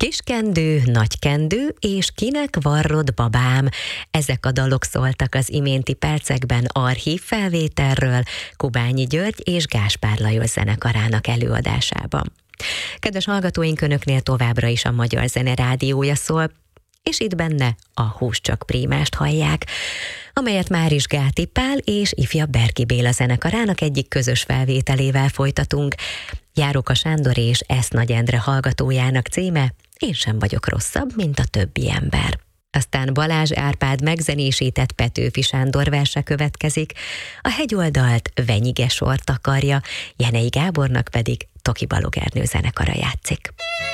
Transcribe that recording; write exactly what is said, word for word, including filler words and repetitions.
Kiskendő, nagykendő és kinek varrod babám. Ezek a dalok szóltak az iménti percekben archív felvételről Kubányi György és Gáspár Lajos zenekarának előadásában. Kedves hallgatóink, önöknél továbbra is a Magyar Zene Rádiója szól, és itt benne a Hús csak Prímást hallják, amelyet Máris Gáti Pál és ifjabb Berki Béla zenekarának egyik közös felvételével folytatunk. Járóka Sándor és Esz Nagy Endre hallgatójának címe Én sem vagyok rosszabb, mint a többi ember. Aztán Balázs Árpád megzenésített Petőfi Sándor verse következik, a hegyoldalt Venyige Sor takarja, Jenei Gábornak pedig Toki Balogh Ernő zenekara játszik.